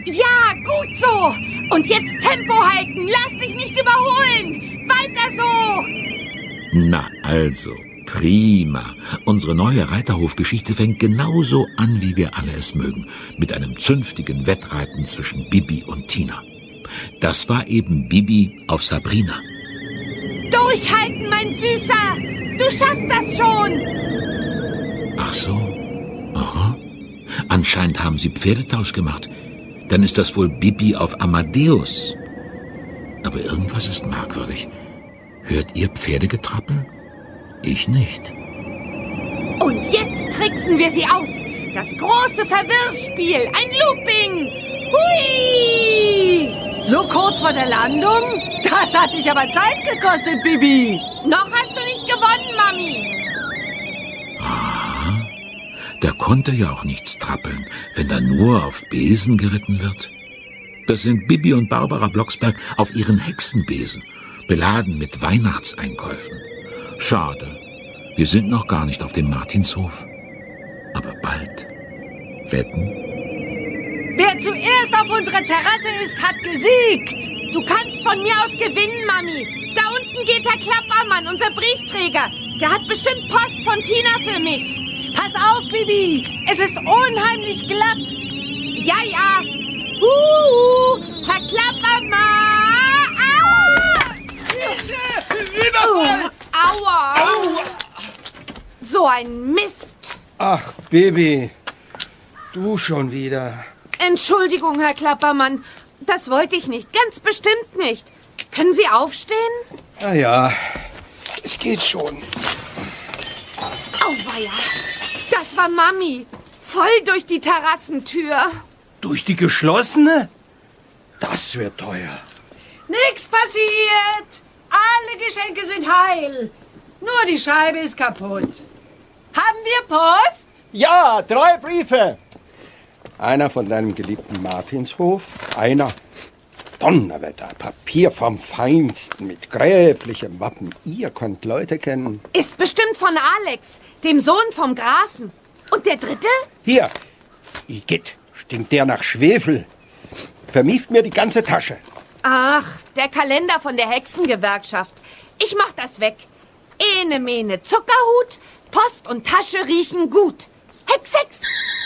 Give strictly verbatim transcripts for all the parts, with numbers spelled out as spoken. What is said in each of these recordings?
Ja, gut so. Und jetzt Tempo halten. Lass dich nicht überholen. Weiter so. Na also, prima. Unsere neue Reiterhofgeschichte fängt genauso an, wie wir alle es mögen. Mit einem zünftigen Wettreiten zwischen Bibi und Tina. Das war eben Bibi auf Sabrina. Durchhalten, mein Süßer. Du schaffst das schon. Ach so. Aha. Anscheinend haben sie Pferdetausch gemacht. Dann ist das wohl Bibi auf Amadeus. Aber irgendwas ist merkwürdig. Hört ihr Pferdegetrappel? Ich nicht. Und jetzt tricksen wir sie aus. Das große Verwirrspiel. Ein Looping. Hui! So kurz vor der Landung? Das hat dich aber Zeit gekostet, Bibi. Noch hast du nicht gewonnen, Mami. Aha. Da konnte ja auch nichts trappeln, wenn da nur auf Besen geritten wird. Das sind Bibi und Barbara Blocksberg auf ihren Hexenbesen, beladen mit Weihnachtseinkäufen. Schade, wir sind noch gar nicht auf dem Martinshof. Aber bald. Wetten? Wer zuerst auf unserer Terrasse ist, hat gesiegt. Du kannst von mir aus gewinnen, Mami. Da unten geht Herr Klappermann, unser Briefträger. Der hat bestimmt Post von Tina für mich. Pass auf, Bibi. Es ist unheimlich glatt. Ja, ja. Huhu, Herr Klappermann. Aua! Überfall! Oh, aua. Aua! So ein Mist. Ach, Bibi. Du schon wieder. Entschuldigung, Herr Klappermann. Das wollte ich nicht. Ganz bestimmt nicht. Können Sie aufstehen? Na ja, es geht schon. Auweia. Das war Mami. Voll durch die Terrassentür. Durch die geschlossene? Das wird teuer. Nichts passiert. Alle Geschenke sind heil. Nur die Scheibe ist kaputt. Haben wir Post? Ja, drei Briefe. Einer von deinem geliebten Martinshof, einer Donnerwetter, Papier vom Feinsten mit gräflichem Wappen. Ihr könnt Leute kennen. Ist bestimmt von Alex, dem Sohn vom Grafen. Und der dritte? Hier, Igitt, stinkt der nach Schwefel. Vermieft mir die ganze Tasche. Ach, der Kalender von der Hexengewerkschaft. Ich mach das weg. Ene Mene Zuckerhut, Post und Tasche riechen gut. Hex, Hex.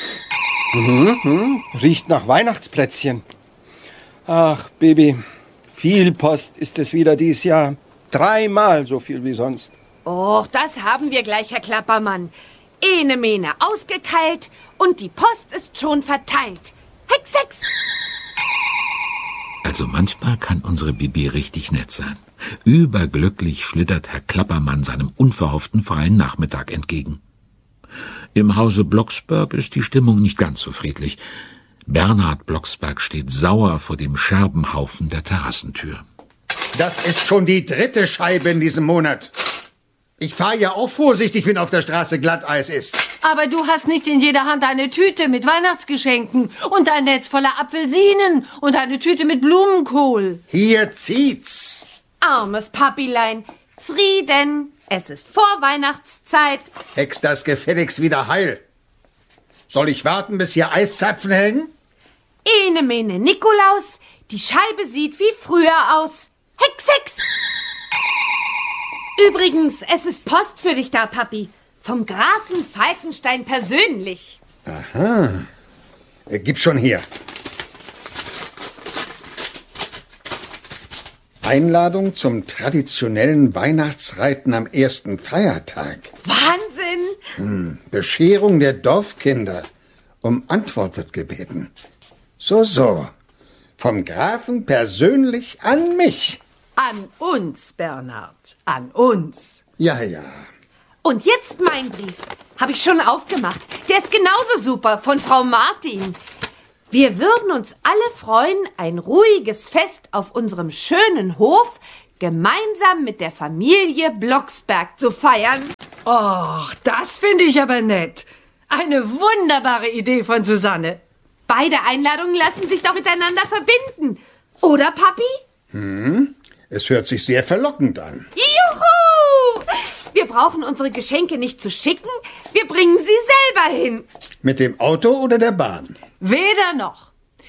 Mhm, riecht nach Weihnachtsplätzchen. Ach, Baby, viel Post ist es wieder dies Jahr. Dreimal so viel wie sonst. Och, das haben wir gleich, Herr Klappermann. Ene Mene ausgekeilt und die Post ist schon verteilt. Hex, Hex. Also manchmal kann unsere Bibi richtig nett sein. Überglücklich schlittert Herr Klappermann seinem unverhofften freien Nachmittag entgegen. Im Hause Blocksberg ist die Stimmung nicht ganz so friedlich. Bernhard Blocksberg steht sauer vor dem Scherbenhaufen der Terrassentür. Das ist schon die dritte Scheibe in diesem Monat. Ich fahre ja auch vorsichtig, wenn auf der Straße Glatteis ist. Aber du hast nicht in jeder Hand eine Tüte mit Weihnachtsgeschenken und ein Netz voller Apfelsinen und eine Tüte mit Blumenkohl. Hier zieht's. Armes Papilein. Frieden. Es ist Vorweihnachtszeit. Hex das gefälligst wieder heil. Soll ich warten, bis hier Eiszapfen hängen? Ene Mene Nikolaus. Die Scheibe sieht wie früher aus. Hex, Hex. Übrigens, es ist Post für dich da, Papi. Vom Grafen Falkenstein persönlich. Aha. Äh, gib schon her. Einladung zum traditionellen Weihnachtsreiten am ersten Feiertag. Wahnsinn! Hm, Bescherung der Dorfkinder. Um Antwort wird gebeten. So, so. Vom Grafen persönlich an mich. An uns, Bernhard. An uns. Ja, ja. Und jetzt mein Brief. Habe ich schon aufgemacht. Der ist genauso super, von Frau Martin. Wir würden uns alle freuen, ein ruhiges Fest auf unserem schönen Hof gemeinsam mit der Familie Blocksberg zu feiern. Och, das finde ich aber nett. Eine wunderbare Idee von Susanne. Beide Einladungen lassen sich doch miteinander verbinden. Oder, Papi? Hm, es hört sich sehr verlockend an. Juhu! Wir brauchen unsere Geschenke nicht zu schicken. Wir bringen sie selber hin. Mit dem Auto oder der Bahn? Weder noch.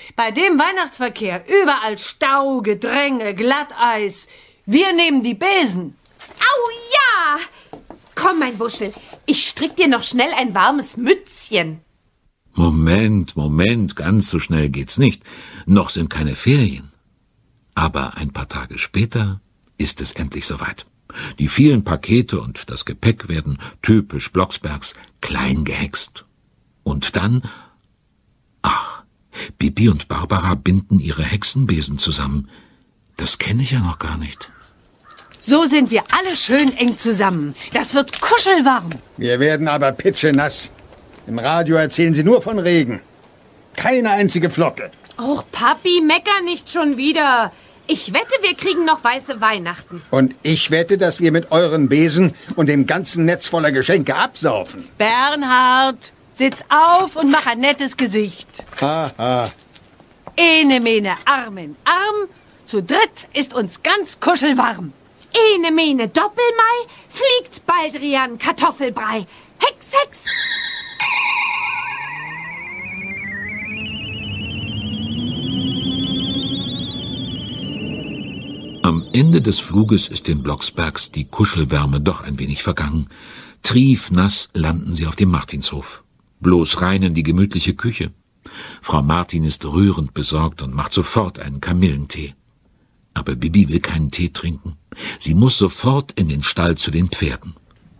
Bei dem Weihnachtsverkehr, überall Stau, Gedränge, Glatteis. Wir nehmen die Besen. Au ja! Komm, mein Wuschel, ich strick dir noch schnell ein warmes Mützchen. Moment, Moment, ganz so schnell geht's nicht. Noch sind keine Ferien. Aber ein paar Tage später ist es endlich soweit. Die vielen Pakete und das Gepäck werden typisch Blocksbergs klein gehext. Und dann, ach, Bibi und Barbara binden ihre Hexenbesen zusammen. Das kenne ich ja noch gar nicht. So sind wir alle schön eng zusammen. Das wird kuschelwarm. Wir werden aber pitschenass. Im Radio erzählen sie nur von Regen. Keine einzige Flocke. Och, Papi, mecker nicht schon wieder. Ich wette, wir kriegen noch weiße Weihnachten. Und ich wette, dass wir mit euren Besen und dem ganzen Netz voller Geschenke absaufen. Bernhard, sitz auf und mach ein nettes Gesicht. Haha. Ene, mene, Arm in Arm. Zu dritt ist uns ganz kuschelwarm. Ene, mene, Doppelmai, fliegt Baldrian Kartoffelbrei. Hex, Hex. Am Ende des Fluges ist den Blocksbergs die Kuschelwärme doch ein wenig vergangen. Triefnass landen sie auf dem Martinshof. Bloß rein in die gemütliche Küche. Frau Martin ist rührend besorgt und macht sofort einen Kamillentee. Aber Bibi will keinen Tee trinken. Sie muss sofort in den Stall zu den Pferden.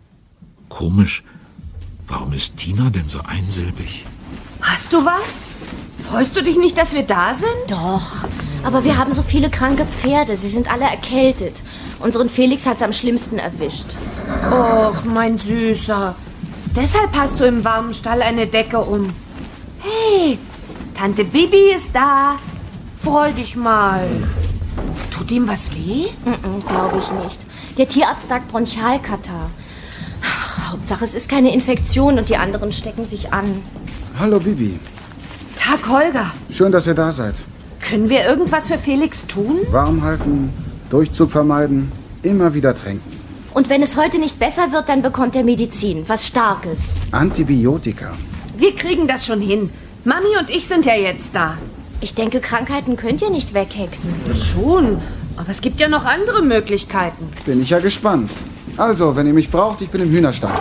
Komisch, warum ist Tina denn so einsilbig? Hast du was? Freust du dich nicht, dass wir da sind? Doch, aber wir haben so viele kranke Pferde. Sie sind alle erkältet. Unseren Felix hat's am schlimmsten erwischt. Och, mein Süßer. Deshalb hast du im warmen Stall eine Decke um. Hey, Tante Bibi ist da. Freu dich mal. Tut ihm was weh? Mm-mm, glaube ich nicht. Der Tierarzt sagt Bronchialkatarrh. Ach, Hauptsache, es ist keine Infektion und die anderen stecken sich an. Hallo Bibi. Tag, Holger. Schön, dass ihr da seid. Können wir irgendwas für Felix tun? Warm halten, Durchzug vermeiden, immer wieder tränken. Und wenn es heute nicht besser wird, dann bekommt er Medizin, was Starkes. Antibiotika. Wir kriegen das schon hin. Mami und ich sind ja jetzt da. Ich denke, Krankheiten könnt ihr nicht weghexen. Schon, aber es gibt ja noch andere Möglichkeiten. Bin ich ja gespannt. Also, wenn ihr mich braucht, ich bin im Hühnerstall.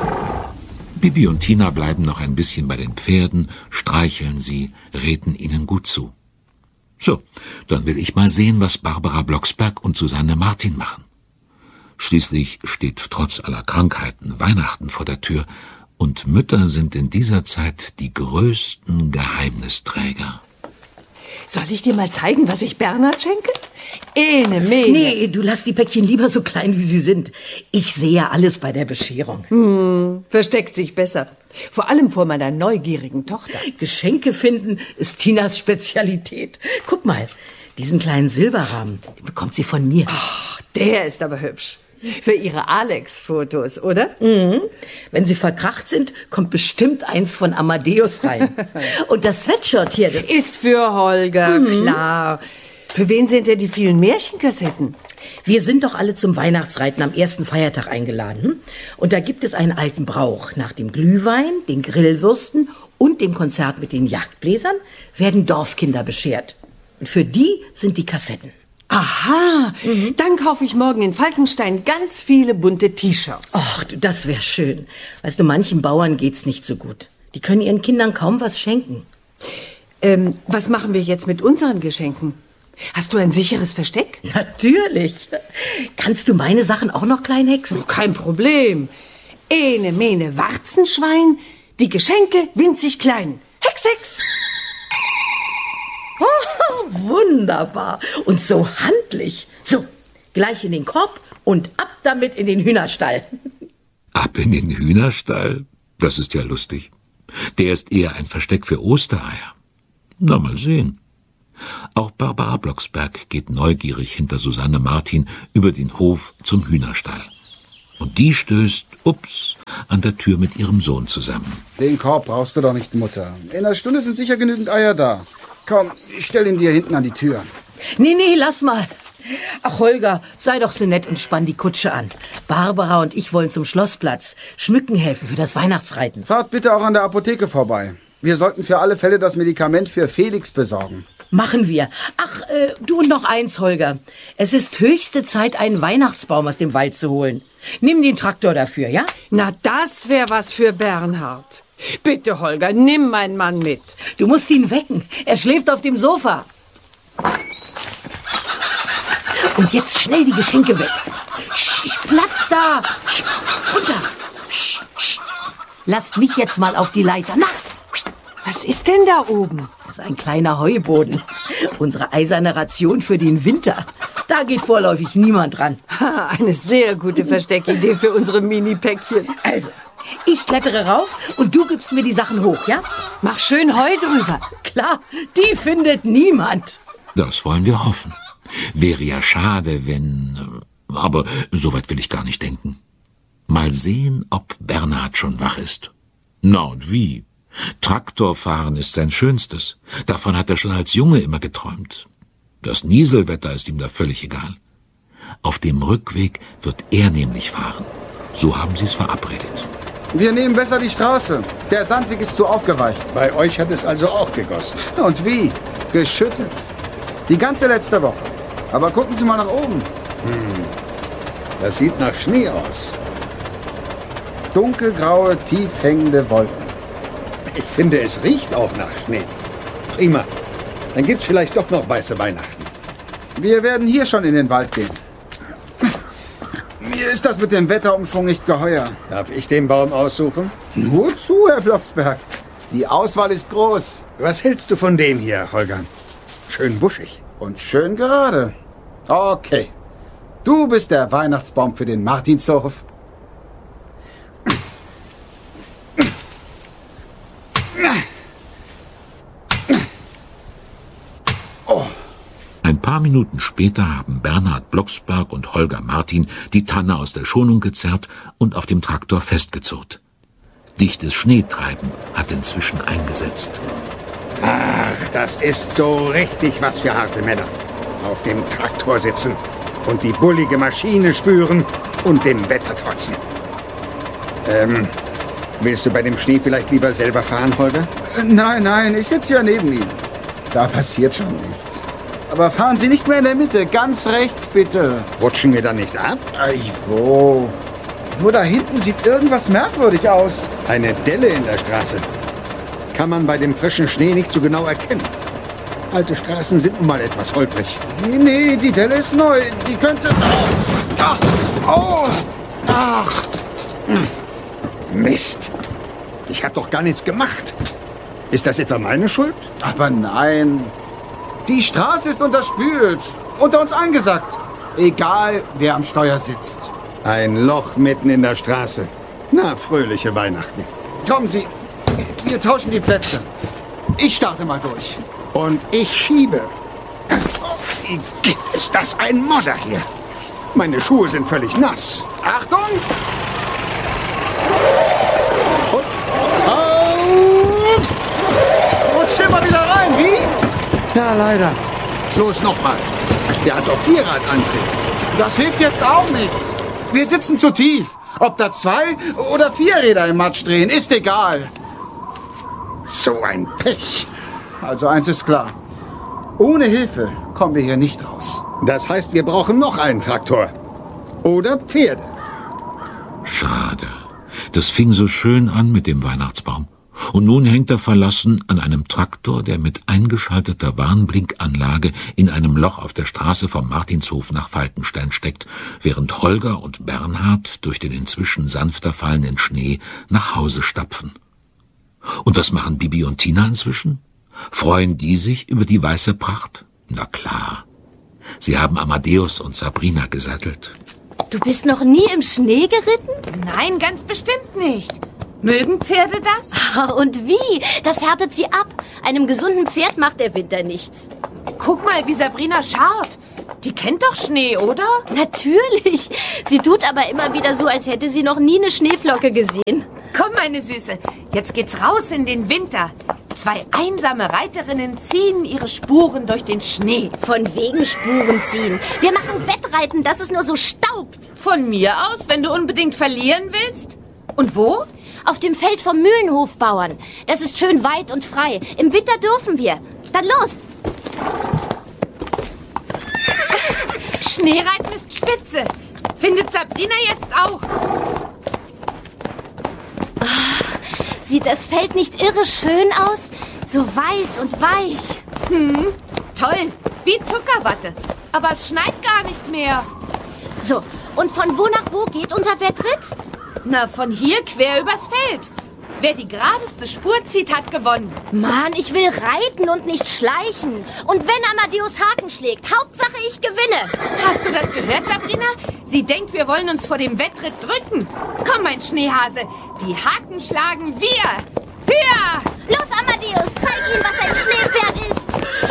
Bibi und Tina bleiben noch ein bisschen bei den Pferden, streicheln sie, reden ihnen gut zu. So, dann will ich mal sehen, was Barbara Blocksberg und Susanne Martin machen. Schließlich steht trotz aller Krankheiten Weihnachten vor der Tür und Mütter sind in dieser Zeit die größten Geheimnisträger. Soll ich dir mal zeigen, was ich Bernhard schenke? Ene, mene. Nee, du lass die Päckchen lieber so klein, wie sie sind. Ich sehe ja alles bei der Bescherung. Hm, versteckt sich besser. Vor allem vor meiner neugierigen Tochter. Geschenke finden ist Tinas Spezialität. Guck mal, diesen kleinen Silberrahmen, den bekommt sie von mir. Ach, der ist aber hübsch. Für ihre Alex-Fotos, oder? Mhm. Wenn sie verkracht sind, kommt bestimmt eins von Amadeus rein. Und das Sweatshirt hier, das ist für Holger, mhm. Klar. Für wen sind denn die vielen Märchenkassetten? Wir sind doch alle zum Weihnachtsreiten am ersten Feiertag eingeladen. Und da gibt es einen alten Brauch. Nach dem Glühwein, den Grillwürsten und dem Konzert mit den Jagdbläsern werden Dorfkinder beschert. Und für die sind die Kassetten. Aha, mhm. Dann kaufe ich morgen in Falkenstein ganz viele bunte T-Shirts. Ach, du, das wäre schön. Weißt du, manchen Bauern geht's nicht so gut. Die können ihren Kindern kaum was schenken. Ähm, was machen wir jetzt mit unseren Geschenken? Hast du ein sicheres Versteck? Natürlich. Kannst du meine Sachen auch noch klein hexen? Oh, kein Problem. Ene, mene, Warzenschwein, die Geschenke winzig klein. Hex, Hex. Oh, wunderbar. Und so handlich. So, gleich in den Korb und ab damit in den Hühnerstall. Ab in den Hühnerstall? Das ist ja lustig. Der ist eher ein Versteck für Ostereier. Na, mal sehen. Auch Barbara Blocksberg geht neugierig hinter Susanne Martin über den Hof zum Hühnerstall. Und die stößt, ups, an der Tür mit ihrem Sohn zusammen. Den Korb brauchst du doch nicht, Mutter. In einer Stunde sind sicher genügend Eier da. Komm, ich stell ihn dir hinten an die Tür. Nee, nee, lass mal. Ach, Holger, sei doch so nett und spann die Kutsche an. Barbara und ich wollen zum Schlossplatz schmücken helfen für das Weihnachtsreiten. Fahrt bitte auch an der Apotheke vorbei. Wir sollten für alle Fälle das Medikament für Felix besorgen. Machen wir. Ach, äh, du und noch eins, Holger. Es ist höchste Zeit, einen Weihnachtsbaum aus dem Wald zu holen. Nimm den Traktor dafür, ja? Na, das wäre was für Bernhard. Bitte, Holger, nimm meinen Mann mit. Du musst ihn wecken. Er schläft auf dem Sofa. Und jetzt schnell die Geschenke weg. Sch, ich platz da. Sch, runter. Sch, sch. Lasst mich jetzt mal auf die Leiter. Na. Was ist denn da oben? Das ist ein kleiner Heuboden. Unsere eiserne Ration für den Winter. Da geht vorläufig niemand dran. Ha, eine sehr gute Versteckidee für unsere Mini-Päckchen. Also, ich klettere rauf und du gibst mir die Sachen hoch, ja? Mach schön Heu drüber. Klar, die findet niemand. Das wollen wir hoffen. Wäre ja schade, wenn... Aber so weit will ich gar nicht denken. Mal sehen, ob Bernhard schon wach ist. Na und wie? Traktorfahren ist sein Schönstes. Davon hat er schon als Junge immer geträumt. Das Nieselwetter ist ihm da völlig egal. Auf dem Rückweg wird er nämlich fahren. So haben sie es verabredet. Wir nehmen besser die Straße. Der Sandweg ist zu aufgeweicht. Bei euch hat es also auch gegossen. Und wie? Geschüttet. Die ganze letzte Woche. Aber gucken Sie mal nach oben. Hm. Das sieht nach Schnee aus. Dunkelgraue, tief hängende Wolken. Ich finde, es riecht auch nach Schnee. Prima. Dann gibt's vielleicht doch noch weiße Weihnachten. Wir werden hier schon in den Wald gehen. Mir ist das mit dem Wetterumschwung nicht geheuer. Darf ich den Baum aussuchen? Nur zu, Herr Blocksberg. Die Auswahl ist groß. Was hältst du von dem hier, Holger? Schön buschig. Und schön gerade. Okay. Du bist der Weihnachtsbaum für den Martinshof. Ein paar Minuten später haben Bernhard Blocksberg und Holger Martin die Tanne aus der Schonung gezerrt und auf dem Traktor festgezurrt. Dichtes Schneetreiben hat inzwischen eingesetzt. Ach, das ist so richtig was für harte Männer. Auf dem Traktor sitzen und die bullige Maschine spüren und dem Wetter trotzen. Ähm, willst du bei dem Schnee vielleicht lieber selber fahren, Holger? Nein, nein, ich sitze ja neben Ihnen. Da passiert schon nichts. Aber fahren Sie nicht mehr in der Mitte, ganz rechts bitte. Rutschen wir da nicht ab? Ei, wo? Nur da hinten sieht irgendwas merkwürdig aus. Eine Delle in der Straße. Kann man bei dem frischen Schnee nicht so genau erkennen. Alte Straßen sind nun mal etwas holprig. Nee, nee, die Delle ist neu. Die könnte... Ach, oh, ach. Mist. Ich habe doch gar nichts gemacht. Ist das etwa meine Schuld? Aber nein. Die Straße ist unterspült. Unter uns eingesackt. Egal, wer am Steuer sitzt. Ein Loch mitten in der Straße. Na, fröhliche Weihnachten. Kommen Sie, wir tauschen die Plätze. Ich starte mal durch. Und ich schiebe. Ist das ein Modder hier? Meine Schuhe sind völlig nass. Achtung! Und auf! Rutscht immer wieder rein, wie? Ja, leider. Los, nochmal. Der hat doch Vierradantrieb. Das hilft jetzt auch nichts. Wir sitzen zu tief. Ob da zwei oder vier Räder im Matsch drehen, ist egal. So ein Pech. Also eins ist klar. Ohne Hilfe kommen wir hier nicht raus. Das heißt, wir brauchen noch einen Traktor. Oder Pferde. Schade. Das fing so schön an mit dem Weihnachtsbaum. Und nun hängt er verlassen an einem Traktor, der mit eingeschalteter Warnblinkanlage in einem Loch auf der Straße vom Martinshof nach Falkenstein steckt, während Holger und Bernhard durch den inzwischen sanfter fallenden Schnee nach Hause stapfen. Und was machen Bibi und Tina inzwischen? Freuen die sich über die weiße Pracht? Na klar. Sie haben Amadeus und Sabrina gesattelt. Du bist noch nie im Schnee geritten? Nein, ganz bestimmt nicht. Mögen Pferde das? Und wie? Das härtet sie ab. Einem gesunden Pferd macht der Winter nichts. Guck mal, wie Sabrina scharrt. Die kennt doch Schnee, oder? Natürlich. Sie tut aber immer wieder so, als hätte sie noch nie eine Schneeflocke gesehen. Komm, meine Süße, jetzt geht's raus in den Winter. Zwei einsame Reiterinnen ziehen ihre Spuren durch den Schnee. Von wegen Spuren ziehen. Wir machen Wettreiten, dass es nur so staubt. Von mir aus, wenn du unbedingt verlieren willst. Und wo? Auf dem Feld vom Mühlenhofbauern. Das ist schön weit und frei. Im Winter dürfen wir. Dann los. Schneereiten ist spitze. Findet Sabrina jetzt auch. Sieht das Feld nicht irre schön aus? So weiß und weich. Hm, toll. Wie Zuckerwatte. Aber es schneit gar nicht mehr. So, und von wo nach wo geht unser Wettritt? Na, von hier quer übers Feld. Wer die geradeste Spur zieht, hat gewonnen. Mann, ich will reiten und nicht schleichen. Und wenn Amadeus Haken schlägt, Hauptsache ich gewinne. Hast du das gehört, Sabrina? Sie denkt, wir wollen uns vor dem Wettritt drücken. Komm, mein Schneehase, die Haken schlagen wir. Höher! Los, Amadeus, zeig ihm, was ein Schneepferd ist.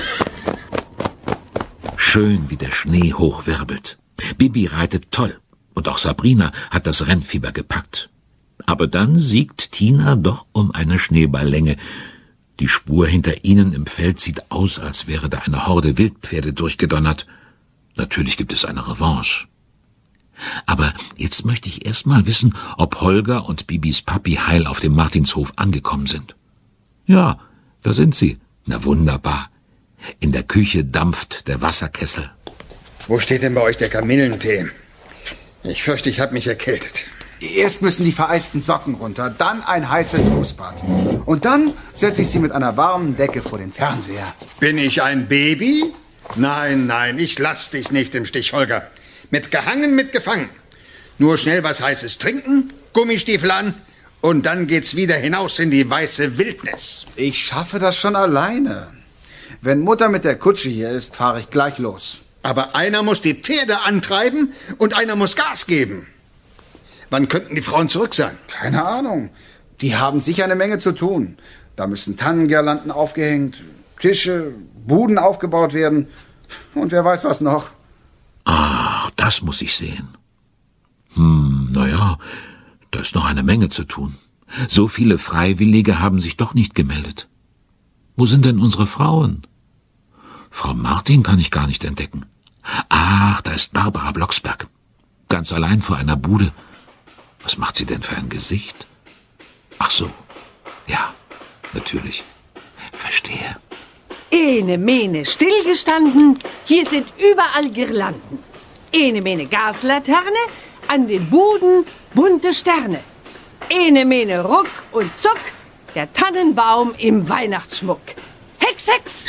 Schön, wie der Schnee hochwirbelt. Bibi reitet toll. Und auch Sabrina hat das Rennfieber gepackt. Aber dann siegt Tina doch um eine Schneeballlänge. Die Spur hinter ihnen im Feld sieht aus, als wäre da eine Horde Wildpferde durchgedonnert. Natürlich gibt es eine Revanche. Aber jetzt möchte ich erst mal wissen, ob Holger und Bibis Papi heil auf dem Martinshof angekommen sind. Ja, da sind sie. Na wunderbar. In der Küche dampft der Wasserkessel. Wo steht denn bei euch der Kamillentee? Ich fürchte, ich habe mich erkältet. Erst müssen die vereisten Socken runter, dann ein heißes Fußbad. Und dann setze ich sie mit einer warmen Decke vor den Fernseher. Bin ich ein Baby? Nein, nein, ich lass dich nicht im Stich, Holger. Mit gehangen, mit gefangen. Nur schnell was Heißes trinken, Gummistiefel an und dann geht's wieder hinaus in die weiße Wildnis. Ich schaffe das schon alleine. Wenn Mutter mit der Kutsche hier ist, fahre ich gleich los. Aber einer muss die Pferde antreiben und einer muss Gas geben. Wann könnten die Frauen zurück sein? Keine Ahnung. Die haben sicher eine Menge zu tun. Da müssen Tannengirlanden aufgehängt, Tische, Buden aufgebaut werden und wer weiß was noch. Ach, das muss ich sehen. Hm, naja, da ist noch eine Menge zu tun. So viele Freiwillige haben sich doch nicht gemeldet. Wo sind denn unsere Frauen? Frau Martin kann ich gar nicht entdecken. Ach, da ist Barbara Blocksberg. Ganz allein vor einer Bude. Was macht sie denn für ein Gesicht? Ach so, ja, natürlich. Verstehe. Ene Mene stillgestanden, hier sind überall Girlanden. Ene Mene Gaslaterne, an den Buden bunte Sterne. Ene Mene Ruck und Zuck, der Tannenbaum im Weihnachtsschmuck. Hex, Hex!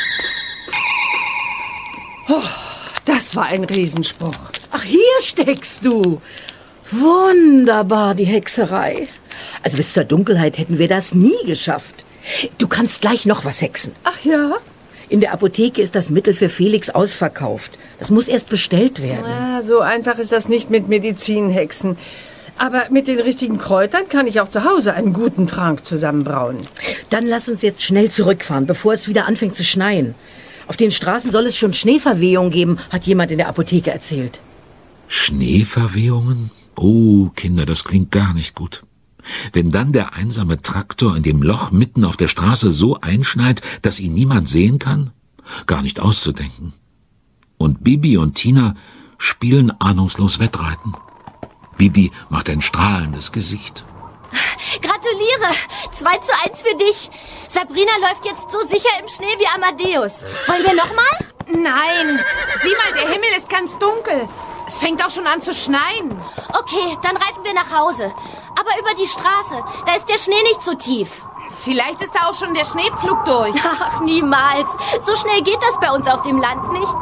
Oh, das war ein Riesenspruch. Ach, hier steckst du. Wunderbar, die Hexerei. Also bis zur Dunkelheit hätten wir das nie geschafft. Du kannst gleich noch was hexen. Ach ja? In der Apotheke ist das Mittel für Felix ausverkauft. Das muss erst bestellt werden. Ah, so einfach ist das nicht mit Medizinhexen. Aber mit den richtigen Kräutern kann ich auch zu Hause einen guten Trank zusammenbrauen. Dann lass uns jetzt schnell zurückfahren, bevor es wieder anfängt zu schneien. Auf den Straßen soll es schon Schneeverwehungen geben, hat jemand in der Apotheke erzählt. Schneeverwehungen? Oh, Kinder, das klingt gar nicht gut. Wenn dann der einsame Traktor in dem Loch mitten auf der Straße so einschneit, dass ihn niemand sehen kann? Gar nicht auszudenken. Und Bibi und Tina spielen ahnungslos Wettreiten. Bibi macht ein strahlendes Gesicht. Gratuliere! zwei zu eins für dich. Sabrina läuft jetzt so sicher im Schnee wie Amadeus. Wollen wir noch mal? Nein, sieh mal, der Himmel ist ganz dunkel. Es fängt auch schon an zu schneien. Okay, dann reiten wir nach Hause. Aber über die Straße, da ist der Schnee nicht so tief. Vielleicht ist da auch schon der Schneepflug durch. Ach, niemals. So schnell geht das bei uns auf dem Land nicht.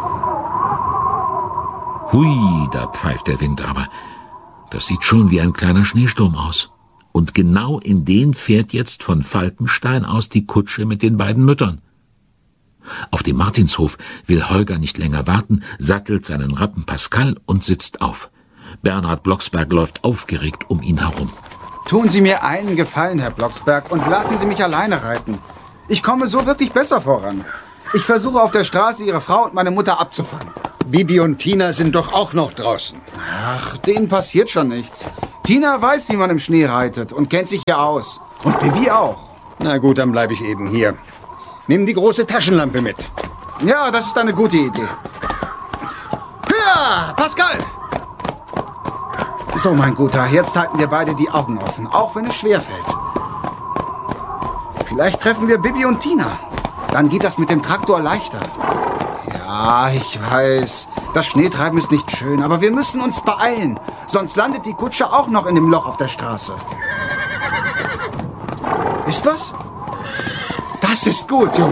Hui, da pfeift der Wind aber. Das sieht schon wie ein kleiner Schneesturm aus. Und genau in den fährt jetzt von Falkenstein aus die Kutsche mit den beiden Müttern. Auf dem Martinshof will Holger nicht länger warten, sattelt seinen Rappen Pascal und sitzt auf. Bernhard Blocksberg läuft aufgeregt um ihn herum. Tun Sie mir einen Gefallen, Herr Blocksberg, und lassen Sie mich alleine reiten. Ich komme so wirklich besser voran. Ich versuche auf der Straße Ihre Frau und meine Mutter abzufangen. Bibi und Tina sind doch auch noch draußen. Ach, denen passiert schon nichts. Tina weiß, wie man im Schnee reitet und kennt sich hier aus. Und Bibi auch. Na gut, dann bleibe ich eben hier. Nimm die große Taschenlampe mit. Ja, das ist eine gute Idee. Ja, Pascal! So, mein Guter, jetzt halten wir beide die Augen offen, auch wenn es schwerfällt. Vielleicht treffen wir Bibi und Tina. Dann geht das mit dem Traktor leichter. Ja, ich weiß. Das Schneetreiben ist nicht schön, aber wir müssen uns beeilen. Sonst landet die Kutsche auch noch in dem Loch auf der Straße. Ist was? Das ist gut, Junge.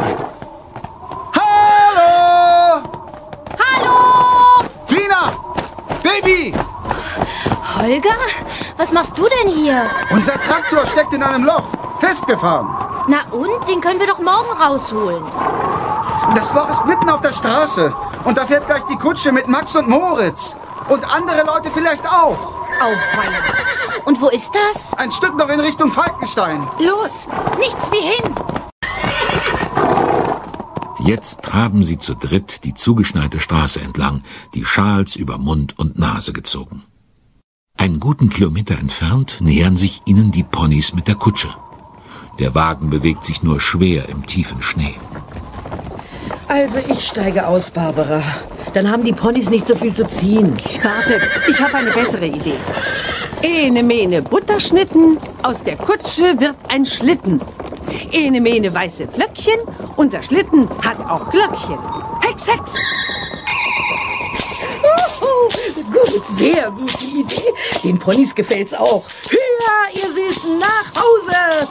Hallo! Hallo! Tina! Baby! Holger, was machst du denn hier? Unser Traktor steckt in einem Loch. Festgefahren. Na und? Den können wir doch morgen rausholen. Das Loch ist mitten auf der Straße. Und da fährt gleich die Kutsche mit Max und Moritz. Und andere Leute vielleicht auch. Auweia. Und wo ist das? Ein Stück noch in Richtung Falkenstein. Los, nichts wie hin. Jetzt traben sie zu dritt die zugeschneite Straße entlang, die Schals über Mund und Nase gezogen. Einen guten Kilometer entfernt nähern sich ihnen die Ponys mit der Kutsche. Der Wagen bewegt sich nur schwer im tiefen Schnee. Also ich steige aus, Barbara. Dann haben die Ponys nicht so viel zu ziehen. Warte, ich habe eine bessere Idee. Ene mene Butterschnitten, aus der Kutsche wird ein Schlitten. Ene mene weiße Flöckchen, unser Schlitten hat auch Glöckchen. Hex, hex! Oh, gut, sehr gute Idee. Den Ponys gefällt's auch. Höher, ihr Süßen, nach Hause!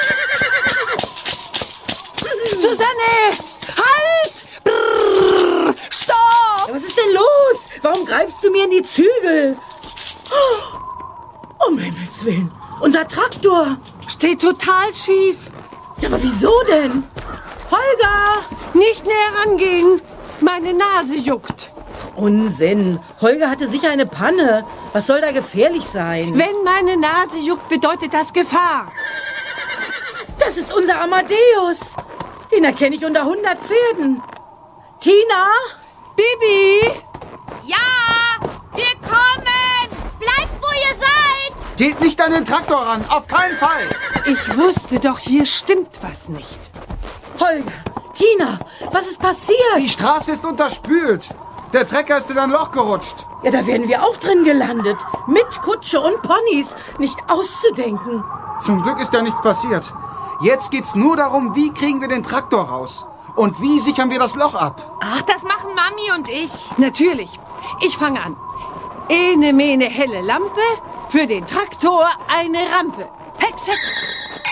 Susanne! Halt! Brrr, stopp! Was ist denn los? Warum greifst du mir in die Zügel? Oh, um Himmels Willen, unser Traktor. Steht total schief. Ja, aber wieso denn? Holger, nicht näher rangehen. Meine Nase juckt. Unsinn. Holger hatte sicher eine Panne. Was soll da gefährlich sein? Wenn meine Nase juckt, bedeutet das Gefahr. Das ist unser Amadeus. Den erkenne ich unter hundert Pferden. Tina? Bibi? Ja, wir kommen. Bleibt, wo ihr seid! Geht nicht an den Traktor ran, auf keinen Fall. Ich wusste doch, hier stimmt was nicht. Holger, Tina, was ist passiert? Die Straße ist unterspült. Der Trecker ist in ein Loch gerutscht. Ja, da wären wir auch drin gelandet. Mit Kutsche und Ponys. Nicht auszudenken. Zum Glück ist ja nichts passiert. Jetzt geht's nur darum, wie kriegen wir den Traktor raus? Und wie sichern wir das Loch ab? Ach, das machen Mami und ich. Natürlich. Ich fange an. Ene mene helle Lampe, für den Traktor eine Rampe. Hex, hex.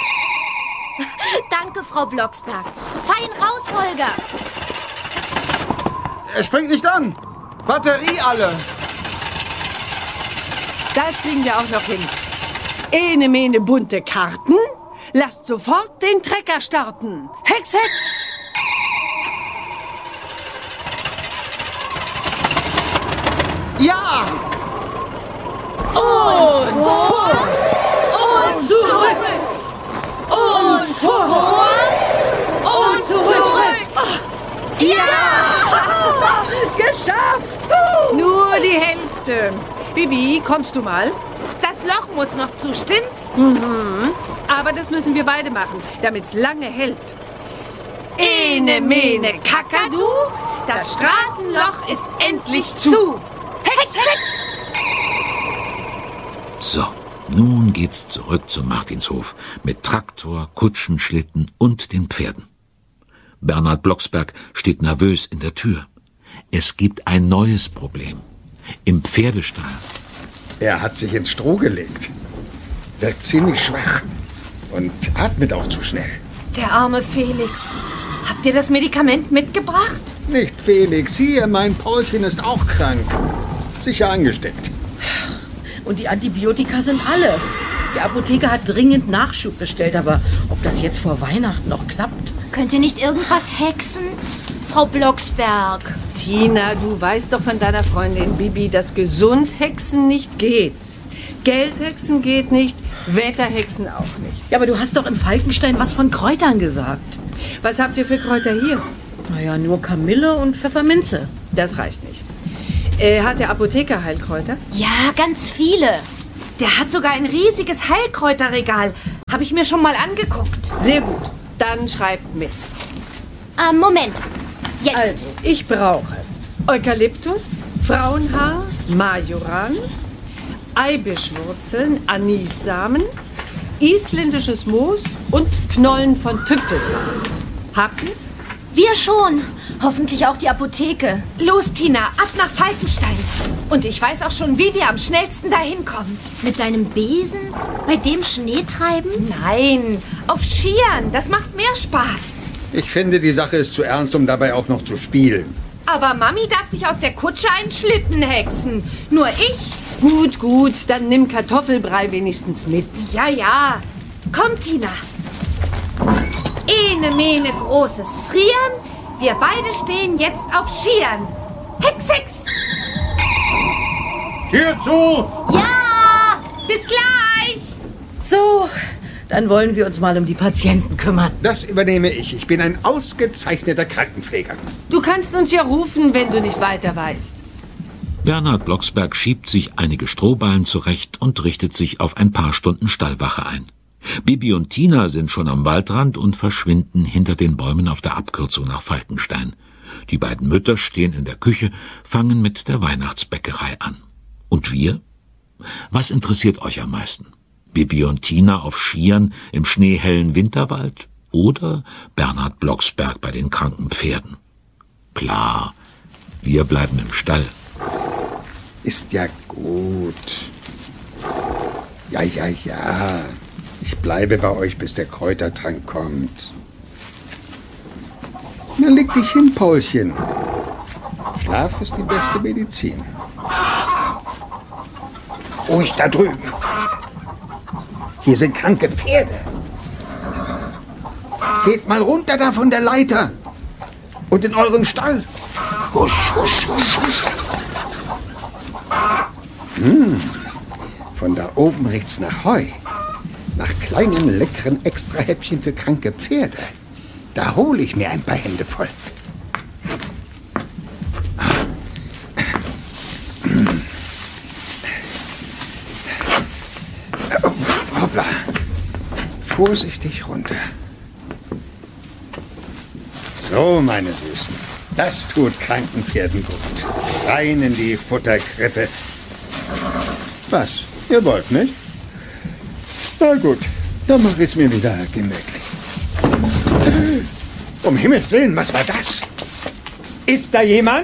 Danke, Frau Blocksberg. Fein raus, Holger. Er springt nicht an. Batterie alle. Das kriegen wir auch noch hin. Ene mene bunte Karten. Lasst sofort den Trecker starten. Hex, hex. Ja! Und vor! Und zurück. Und vor! Und zurück. Ja! Geschafft! Nur die Hälfte. Bibi, kommst du mal? Das Loch muss noch zu, stimmt's? Mhm. Aber das müssen wir beide machen, damit's lange hält. Ene mene Kakadu, das Straßenloch ist endlich zu. Hex, hex! So, nun geht's zurück zum Martinshof mit Traktor, Kutschen, Schlitten und den Pferden. Bernhard Blocksberg steht nervös in der Tür. Es gibt ein neues Problem. Im Pferdestall. Er hat sich ins Stroh gelegt. Wirkt ziemlich schwach und atmet auch zu schnell. Der arme Felix. Habt ihr das Medikament mitgebracht? Nicht Felix, hier, mein Paulchen ist auch krank. Sicher angesteckt. Und die Antibiotika sind alle. Die Apotheker hat dringend Nachschub bestellt, aber ob das jetzt vor Weihnachten noch klappt? Könnt ihr nicht irgendwas hexen? Frau Blocksberg. Tina, du weißt doch von deiner Freundin Bibi, dass Gesundhexen nicht geht. Geldhexen geht nicht, Wetterhexen auch nicht. Ja, aber du hast doch in Falkenstein was von Kräutern gesagt. Was habt ihr für Kräuter hier? Naja, nur Kamille und Pfefferminze. Das reicht nicht. Äh, hat der Apotheker Heilkräuter? Ja, ganz viele. Der hat sogar ein riesiges Heilkräuterregal. Habe ich mir schon mal angeguckt. Sehr gut. Dann schreibt mit. Ähm, Moment. Jetzt. Also, ich brauche Eukalyptus, Frauenhaar, Majoran, Eibischwurzeln, Anissamen, isländisches Moos und Knollen von Tüpfelfarn. Habt ihr? Wir schon. Hoffentlich auch die Apotheke. Los, Tina, ab nach Falkenstein. Und ich weiß auch schon, wie wir am schnellsten dahin kommen. Mit deinem Besen? Bei dem Schneetreiben? Nein, auf Skiern. Das macht mehr Spaß. Ich finde, die Sache ist zu ernst, um dabei auch noch zu spielen. Aber Mami darf sich aus der Kutsche einen Schlitten hexen. Nur ich. Gut, gut, dann nimm Kartoffelbrei wenigstens mit. Ja, ja. Komm, Tina. Ene, mene, großes Frieren. Wir beide stehen jetzt auf Skiern. Hex, Hex. Tür zu! Ja! Bis gleich. So, dann wollen wir uns mal um die Patienten kümmern. Das übernehme ich. Ich bin ein ausgezeichneter Krankenpfleger. Du kannst uns ja rufen, wenn du nicht weiter weißt. Bernhard Blocksberg schiebt sich einige Strohballen zurecht und richtet sich auf ein paar Stunden Stallwache ein. Bibi und Tina sind schon am Waldrand und verschwinden hinter den Bäumen auf der Abkürzung nach Falkenstein. Die beiden Mütter stehen in der Küche, fangen mit der Weihnachtsbäckerei an. Und wir? Was interessiert euch am meisten? Bibi und Tina auf Skiern im schneehellen Winterwald oder Bernhard Blocksberg bei den kranken Pferden? Klar, wir bleiben im Stall. Ist ja gut. Ja, ja, ja. Ich bleibe bei euch, bis der Kräutertrank kommt. Na, leg dich hin, Paulchen. Schlaf ist die beste Medizin. Ruhig da drüben. Hier sind kranke Pferde. Geht mal runter da von der Leiter. Und in euren Stall. Husch, husch, husch, husch. Hm. Von da oben riecht's nach Heu. Nach kleinen, leckeren Extrahäppchen für kranke Pferde. Da hole ich mir ein paar Hände voll. Oh, hoppla. Vorsichtig runter. So, meine Süßen. Das tut kranken Pferden gut. Rein in die Futterkrippe. Was? Ihr wollt nicht? Na gut, dann mach ich's mir wieder gemütlich. Um Himmels Willen, was war das? Ist da jemand?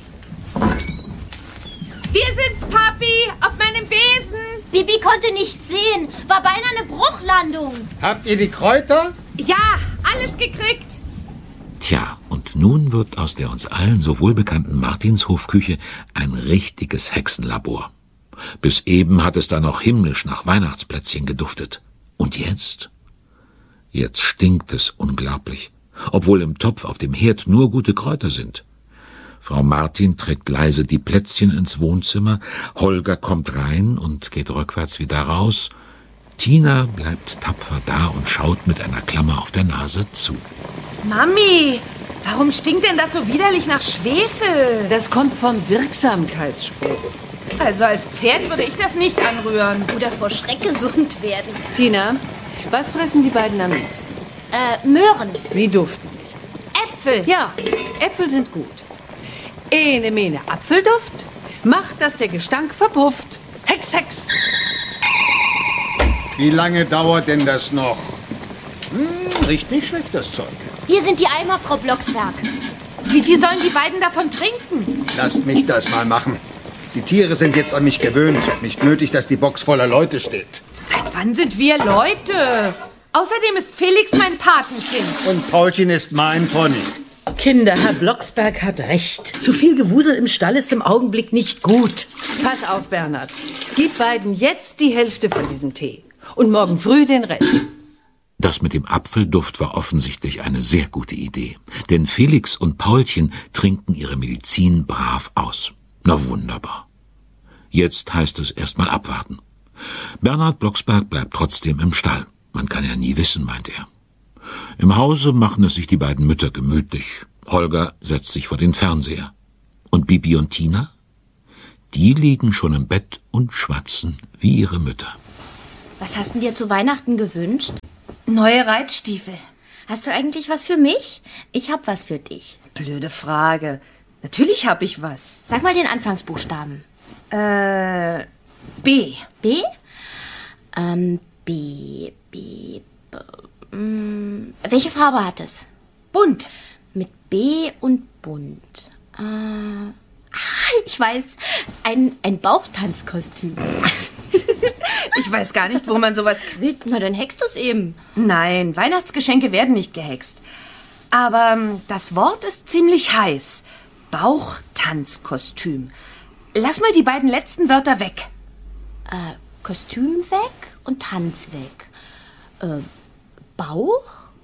Wir sind's, Papi, auf meinem Besen. Bibi konnte nichts sehen. War beinahe eine Bruchlandung. Habt ihr die Kräuter? Ja, alles gekriegt. Tja, und nun wird aus der uns allen so wohlbekannten Martinshofküche ein richtiges Hexenlabor. Bis eben hat es da noch himmlisch nach Weihnachtsplätzchen geduftet. Und jetzt? Jetzt stinkt es unglaublich, obwohl im Topf auf dem Herd nur gute Kräuter sind. Frau Martin trägt leise die Plätzchen ins Wohnzimmer, Holger kommt rein und geht rückwärts wieder raus. Tina bleibt tapfer da und schaut mit einer Klammer auf der Nase zu. Mami, warum stinkt denn das so widerlich nach Schwefel? Das kommt vom Wirksamkeitsspruch. Also als Pferd würde ich das nicht anrühren. Oder vor Schreck gesund werden. Tina, was fressen die beiden am liebsten? Äh, Möhren. Wie duften nicht? Äpfel. Ja, Äpfel sind gut. Ene, mene, Apfelduft macht, dass der Gestank verpufft. Hex, Hex. Wie lange dauert denn das noch? Hm, riecht nicht schlecht, das Zeug. Hier sind die Eimer, Frau Blocksberg. Wie viel sollen die beiden davon trinken? Lasst mich das mal machen. Die Tiere sind jetzt an mich gewöhnt. Nicht nötig, dass die Box voller Leute steht. Seit wann sind wir Leute? Außerdem ist Felix mein Patenkind. Und Paulchen ist mein Pony. Kinder, Herr Blocksberg hat recht. Zu viel Gewusel im Stall ist im Augenblick nicht gut. Pass auf, Bernhard. Gib beiden jetzt die Hälfte von diesem Tee. Und morgen früh den Rest. Das mit dem Apfelduft war offensichtlich eine sehr gute Idee. Denn Felix und Paulchen trinken ihre Medizin brav aus. Na wunderbar. Jetzt heißt es erst mal abwarten. Bernhard Blocksberg bleibt trotzdem im Stall. Man kann ja nie wissen, meint er. Im Hause machen es sich die beiden Mütter gemütlich. Holger setzt sich vor den Fernseher. Und Bibi und Tina? Die liegen schon im Bett und schwatzen wie ihre Mütter. Was hast du dir zu Weihnachten gewünscht? Neue Reitstiefel. Hast du eigentlich was für mich? Ich hab was für dich. Blöde Frage. Natürlich hab ich was. Sag mal den Anfangsbuchstaben. Äh, B. B? Ähm, B, B, B. Mm, welche Farbe hat es? Bunt. Mit B B und bunt. Äh, ah, ich weiß, ein, ein Bauchtanzkostüm. Ich weiß gar nicht, wo man sowas kriegt. Na, dann hext du's eben. Nein, Weihnachtsgeschenke werden nicht gehext. Aber ähm, das Wort ist ziemlich heiß. Bauchtanzkostüm. Lass mal die beiden letzten Wörter weg. Äh, Kostüm weg und Tanz weg. Äh, Bauch?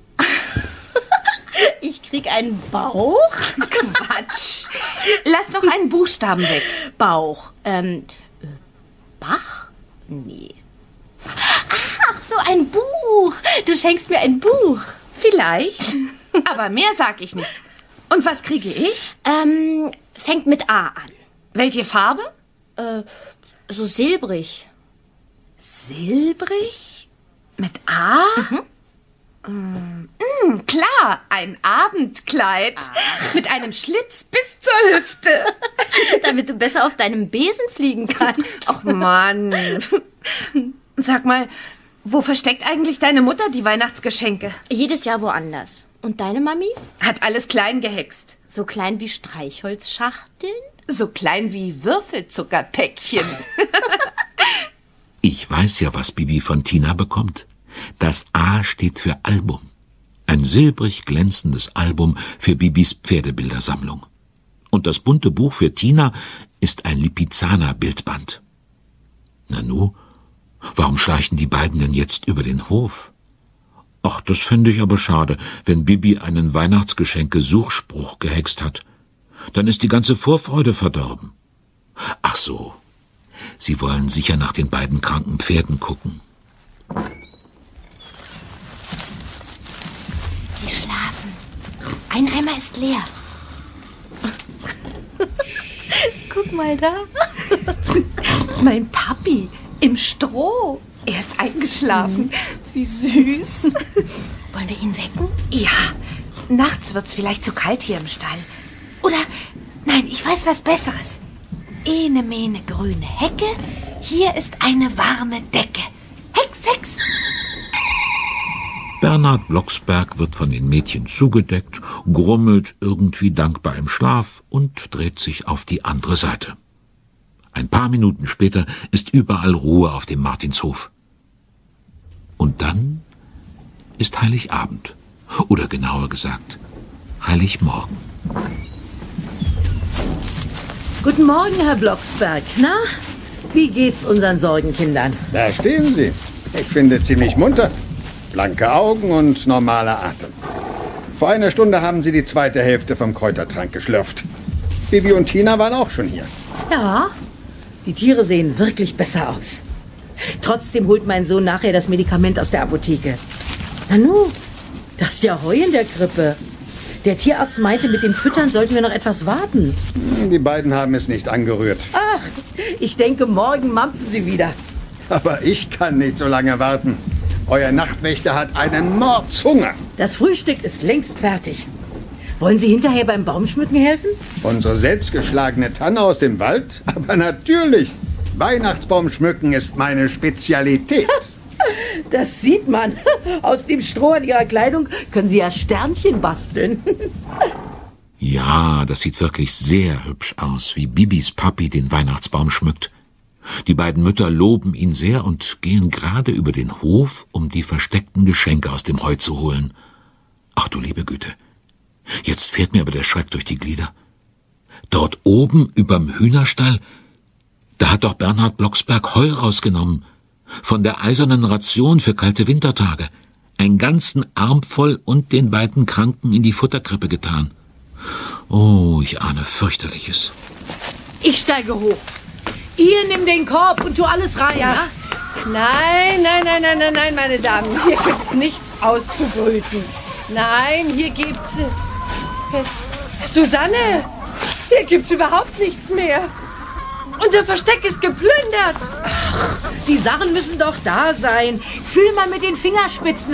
Ich krieg einen Bauch? Quatsch. Lass noch einen Buchstaben weg. Bauch. Ähm, äh, Bach? Nee. Ach, so ein Buch. Du schenkst mir ein Buch. Vielleicht. Aber mehr sag ich nicht. Und was kriege ich? Ähm, fängt mit A an. Welche Farbe? Äh, so silbrig. Silbrig? Mit A? Mhm. Mm, klar, ein Abendkleid. Ach. Mit einem Schlitz bis zur Hüfte. Damit du besser auf deinem Besen fliegen kannst. Ach Mann. Sag mal, wo versteckt eigentlich deine Mutter die Weihnachtsgeschenke? Jedes Jahr woanders. Und deine Mami? Hat alles klein gehext. So klein wie Streichholzschachteln? So klein wie Würfelzuckerpäckchen. Ich weiß ja, was Bibi von Tina bekommt. Das A steht für Album. Ein silbrig glänzendes Album für Bibis Pferdebildersammlung. Und das bunte Buch für Tina ist ein Lipizzaner-Bildband. Nanu, warum schleichen die beiden denn jetzt über den Hof? Ach, das fände ich aber schade, wenn Bibi einen Weihnachtsgeschenke-Suchspruch gehext hat. Dann ist die ganze Vorfreude verdorben. Ach so, sie wollen sicher nach den beiden kranken Pferden gucken. Sie schlafen. Ein Eimer ist leer. Guck mal da. Mein Papi im Stroh. Er ist eingeschlafen. Mhm. Wie süß. Wollen wir ihn wecken? Ja. Nachts wird's vielleicht zu kalt hier im Stall. Oder, nein, ich weiß was Besseres. Ene mene grüne Hecke, hier ist eine warme Decke. Hex, Hex! Bernhard Blocksberg wird von den Mädchen zugedeckt, grummelt irgendwie dankbar im Schlaf und dreht sich auf die andere Seite. Ein paar Minuten später ist überall Ruhe auf dem Martinshof. Und dann ist Heiligabend. Oder genauer gesagt, Heiligmorgen. Guten Morgen, Herr Blocksberg. Na, wie geht's unseren Sorgenkindern? Da stehen sie. Ich finde ziemlich munter. Blanke Augen und normaler Atem. Vor einer Stunde haben sie die zweite Hälfte vom Kräutertrank geschlürft. Bibi und Tina waren auch schon hier. Ja, die Tiere sehen wirklich besser aus. Trotzdem holt mein Sohn nachher das Medikament aus der Apotheke. Nanu, das ist ja Heu in der Krippe. Der Tierarzt meinte, mit dem Füttern sollten wir noch etwas warten. Die beiden haben es nicht angerührt. Ach, ich denke, morgen mampfen sie wieder. Aber ich kann nicht so lange warten. Euer Nachtwächter hat einen Mordshunger. Das Frühstück ist längst fertig. Wollen Sie hinterher beim Baumschmücken helfen? Unsere selbstgeschlagene Tanne aus dem Wald? Aber natürlich. Weihnachtsbaumschmücken ist meine Spezialität. Das sieht man. Aus dem Stroh an Ihrer Kleidung können Sie ja Sternchen basteln. Ja, das sieht wirklich sehr hübsch aus, wie Bibis Papi den Weihnachtsbaum schmückt. Die beiden Mütter loben ihn sehr und gehen gerade über den Hof, um die versteckten Geschenke aus dem Heu zu holen. Ach du liebe Güte, jetzt fährt mir aber der Schreck durch die Glieder. Dort oben überm Hühnerstall, da hat doch Bernhard Blocksberg Heu rausgenommen. Von der eisernen Ration für kalte Wintertage. Einen ganzen Arm voll und den beiden Kranken in die Futterkrippe getan. Oh, ich ahne fürchterliches. Ich steige hoch. Ihr nimm den Korb und tu alles rein. Ja. Ja? Nein, nein, nein, nein, nein, nein, meine Damen. Hier gibt's nichts auszubrüten. Nein, hier gibt's... Äh, Susanne, hier gibt's überhaupt nichts mehr. Unser Versteck ist geplündert. Ach, die Sachen müssen doch da sein. Fühl mal mit den Fingerspitzen.